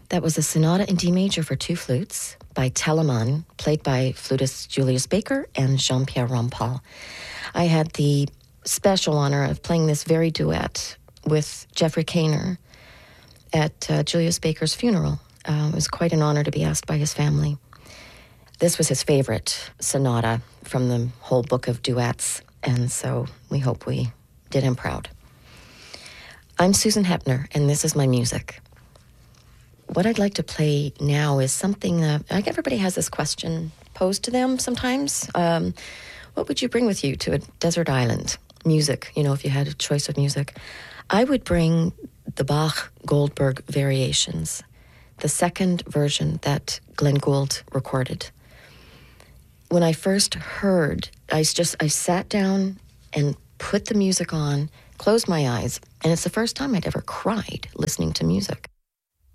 That was a sonata in D major for two flutes by Telemann, played by flutist Julius Baker and Jean-Pierre Rampal. I had the special honor of playing this very duet with Jeffrey Kaner at Julius Baker's funeral. It was quite an honor to be asked by his family. This was his favorite sonata from the whole book of duets, and so we hope we did him proud. I'm Susan Hepner, and this is my music. What I'd like to play now is something that everybody has this question posed to them sometimes. What would you bring with you to a desert island? Music, if you had a choice of music. I would bring the Bach Goldberg Variations, the second version that Glenn Gould recorded. When I first heard, I sat down and put the music on, closed my eyes, and it's the first time I'd ever cried listening to music.